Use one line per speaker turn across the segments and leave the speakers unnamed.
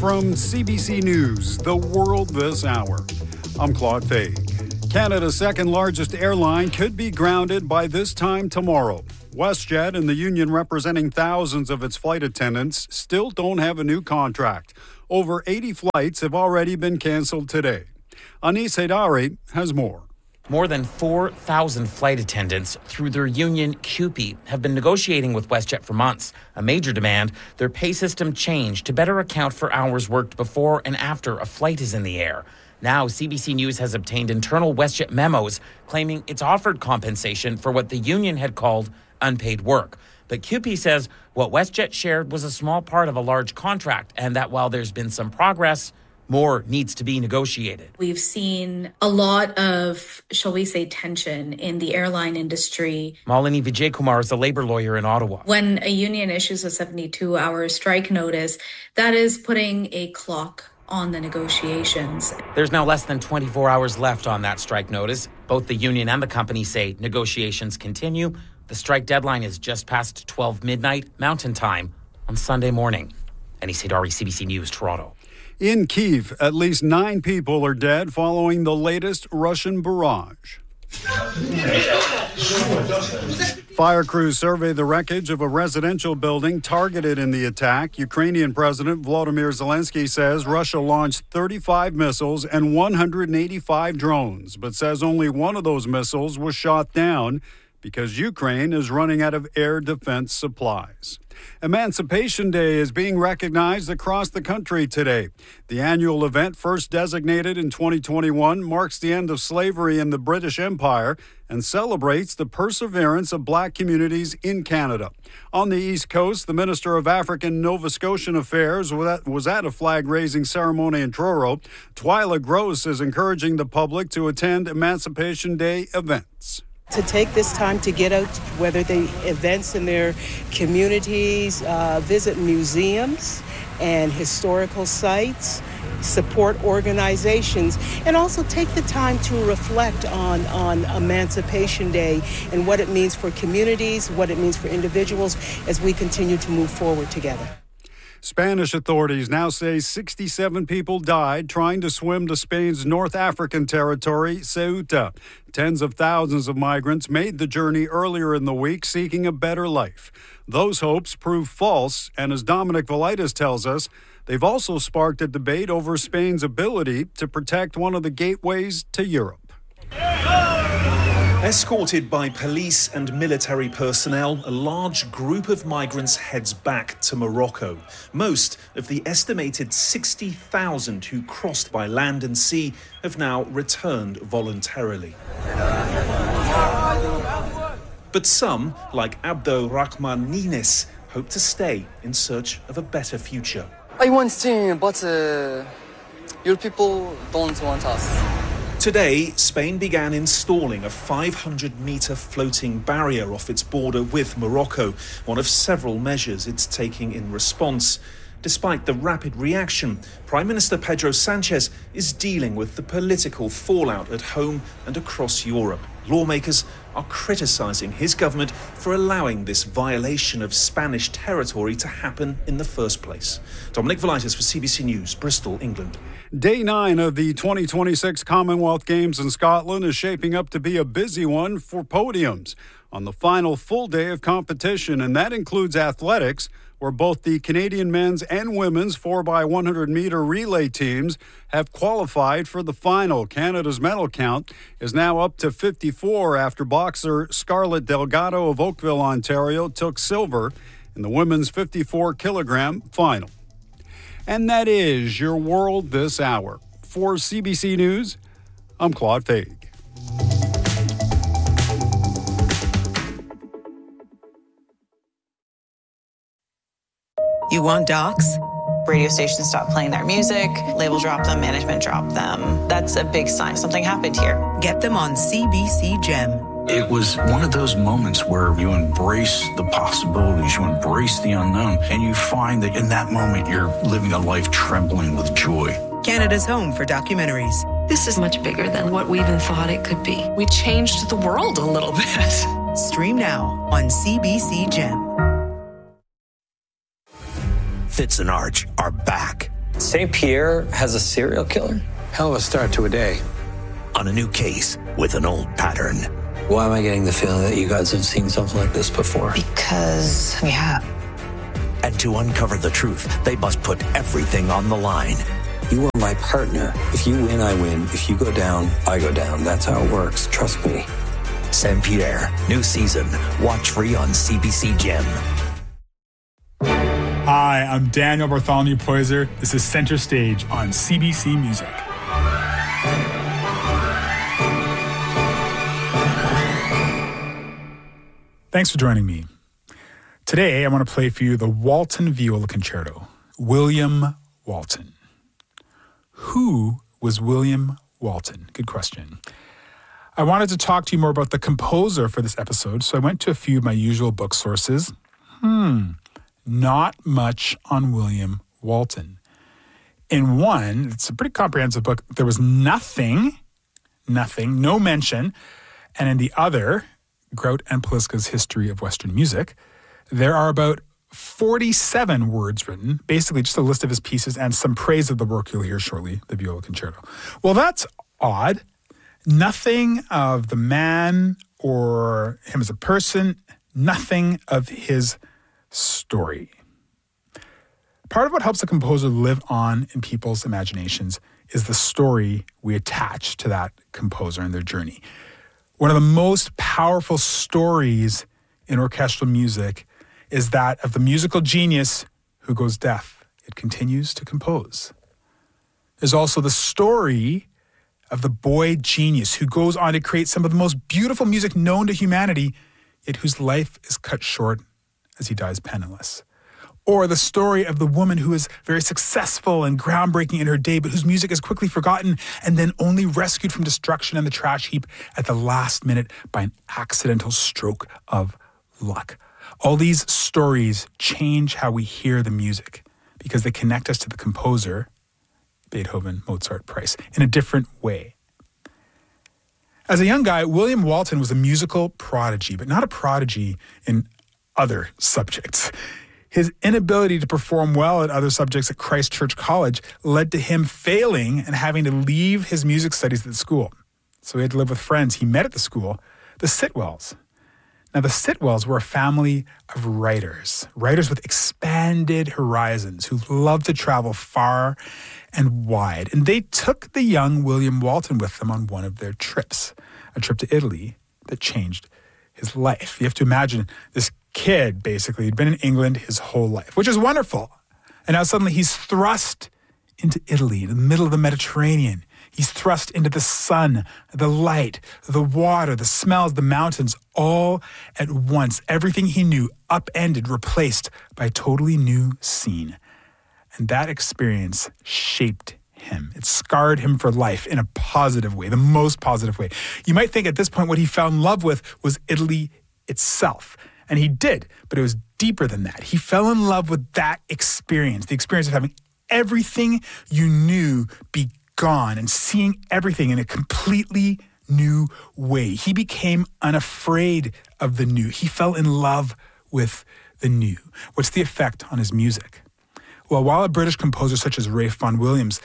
from CBC News, The World This Hour. I'm Claude Faig. Canada's second largest airline could be grounded by this time tomorrow. WestJet and the union representing thousands of its flight attendants still don't have a new contract. Over 80 flights have already been canceled today. Anis Haidari has more.
More than 4,000 flight attendants through their union CUPE have been negotiating with WestJet for months. A major demand, their pay system changed to better account for hours worked before and after a flight is in the air. Now, CBC News has obtained internal WestJet memos claiming it's offered compensation for what the union had called unpaid work. But CUPE says what WestJet shared was a small part of a large contract and that while there's been some progress, more needs to be negotiated.
We've seen a lot of, shall we say, tension in the airline industry.
Malini Vijaykumar is a labor lawyer in Ottawa.
When a union issues a 72-hour strike notice, that is putting a clock on the negotiations.
There's now less than 24 hours left on that strike notice. Both the union and the company say negotiations continue. The strike deadline is just past 12 midnight Mountain Time on Sunday morning. Anis Haidari, CBC News, Toronto.
In Kyiv, at least 9 people are dead following the latest Russian barrage. Fire crews survey the wreckage of a residential building targeted in the attack. Ukrainian President Volodymyr Zelensky says Russia launched 35 missiles and 185 drones, but says only one of those missiles was shot down because Ukraine is running out of air defense supplies. Emancipation Day is being recognized across the country today. The annual event, first designated in 2021, marks the end of slavery in the British Empire and celebrates the perseverance of black communities in Canada. On the East Coast, the Minister of African Nova Scotian Affairs was at a flag-raising ceremony in Truro. Twyla Gross is encouraging the public to attend Emancipation Day events.
To take this time to get out, whether they events in their communities, visit museums and historical sites, support organizations, and also take the time to reflect on Emancipation Day and what it means for communities, what it means for individuals as we continue to move forward together.
Spanish authorities now say 67 people died trying to swim to Spain's North African territory, Ceuta. Tens of thousands of migrants made the journey earlier in the week seeking a better life. Those hopes proved false, and as Dominic Velitis tells us, they've also sparked a debate over Spain's ability to protect one of the gateways to Europe.
Escorted by police and military personnel, a large group of migrants heads back to Morocco. Most of the estimated 60,000 who crossed by land and sea have now returned voluntarily. But some, like Abdo Rahman Nines, hope to stay in search of a better future.
I want to stay, but your people don't want us.
Today, Spain began installing a 500-metre floating barrier off its border with Morocco, one of several measures it's taking in response. Despite the rapid reaction, Prime Minister Pedro Sanchez is dealing with the political fallout at home and across Europe. Lawmakers are criticising his government for allowing this violation of Spanish territory to happen in the first place. Dominic Velitis for CBC News, Bristol, England.
Day 9 of the 2026 Commonwealth Games in Scotland is shaping up to be a busy one for podiums on the final full day of competition, and that includes athletics, where both the Canadian men's and women's 4x100-meter relay teams have qualified for the final. Canada's medal count is now up to 54 after boxer Scarlett Delgado of Oakville, Ontario, took silver in the women's 54-kilogram final. And that is your World This Hour. For CBC News, I'm Claude Faig.
You want docs?
Radio stations stopped playing their music, label dropped them, management dropped them. That's a big sign something happened here.
Get them on CBC Gem.
It was one of those moments where you embrace the possibilities, you embrace the unknown, and you find that in that moment you're living a life trembling with joy.
Canada's home for documentaries.
This is much bigger than what we even thought it could be. We changed the world a little bit.
Stream now on CBC Gem.
Fitz and Arch are back. St. Pierre has a serial killer?
Hell of a start to a day.
On a new case with an old pattern.
Why am I getting the feeling that you guys have seen something like this before?
Because we have.
And to uncover the truth, they must put everything on the line.
You are my partner. If you win, I win. If you go down, I go down. That's how it works. Trust me.
St. Pierre, new season. Watch free on CBC Gem.
Hi, I'm Daniel Bartholomew Poyser. This is Center Stage on CBC Music. Thanks for joining me. Today, I want to play for you the Walton Viola Concerto, William Walton. Who was William Walton? Good question. I wanted to talk to you more about the composer for this episode, so I went to a few of my usual book sources. Not much on William Walton. In one, it's a pretty comprehensive book, there was nothing, no mention. And in the other, Grout and Poliska's History of Western Music, there are about 47 words written, basically just a list of his pieces and some praise of the work you'll hear shortly, the Viola Concerto. Well, that's odd. Nothing of the man or him as a person, nothing of his story. Part of what helps a composer live on in people's imaginations is the story we attach to that composer and their journey. One of the most powerful stories in orchestral music is that of the musical genius who goes deaf. It continues to compose. There's also the story of the boy genius who goes on to create some of the most beautiful music known to humanity, yet whose life is cut short as he dies penniless. Or the story of the woman who is very successful and groundbreaking in her day, but whose music is quickly forgotten and then only rescued from destruction in the trash heap at the last minute by an accidental stroke of luck. All these stories change how we hear the music because they connect us to the composer, Beethoven, Mozart, Price, in a different way. As a young guy, William Walton was a musical prodigy, but not a prodigy in other subjects. His inability to perform well at other subjects at Christ Church College led to him failing and having to leave his music studies at the school. So he had to live with friends he met at the school, the Sitwells. Now, the Sitwells were a family of writers with expanded horizons who loved to travel far and wide. And they took the young William Walton with them on one of their trips, a trip to Italy that changed his life. You have to imagine this kid, basically, had been in England his whole life, which is wonderful. And now suddenly he's thrust into Italy, in the middle of the Mediterranean. He's thrust into the sun, the light, the water, the smells, the mountains, all at once. Everything he knew upended, replaced by a totally new scene. And that experience shaped him. It scarred him for life in a positive way, the most positive way. You might think at this point what he fell in love with was Italy itself. And he did, but it was deeper than that. He fell in love with that experience, the experience of having everything you knew be gone and seeing everything in a completely new way. He became unafraid of the new. He fell in love with the new. What's the effect on his music? Well, while a British composer such as Ralph Vaughan Williams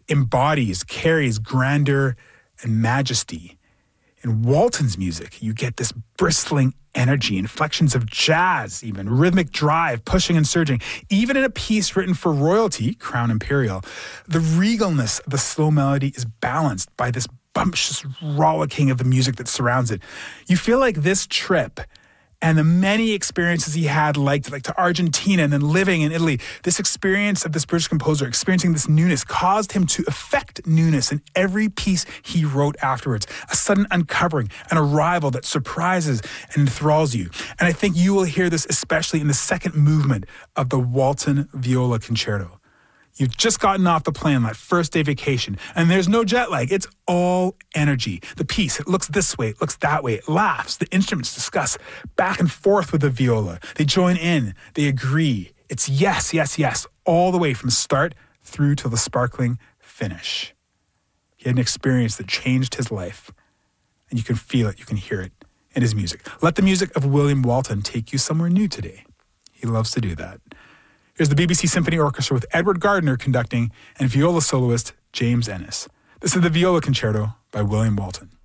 carries grandeur and majesty, in Walton's music, you get this bristling energy, inflections of jazz even, rhythmic drive, pushing and surging. Even in a piece written for royalty, Crown Imperial, the regalness of the slow melody is balanced by this bumptious rollicking of the music that surrounds it. You feel like this trip and the many experiences he had, like to Argentina and then living in Italy, this experience of this British composer experiencing this newness caused him to affect newness in every piece he wrote afterwards. A sudden uncovering, an arrival that surprises and enthralls you. And I think you will hear this especially in the second movement of the Walton Viola Concerto. You've just gotten off the plane on that first day vacation, and there's no jet lag. It's all energy. The piece, it looks this way, it looks that way, it laughs. The instruments discuss back and forth with the viola. They join in, they agree. It's yes, yes, yes, all the way from start through to the sparkling finish. He had an experience that changed his life, and you can feel it, you can hear it in his music. Let the music of William Walton take you somewhere new today. He loves to do that. Here's the BBC Symphony Orchestra with Edward Gardner conducting and viola soloist James Ennis. This is the Viola Concerto by William Walton.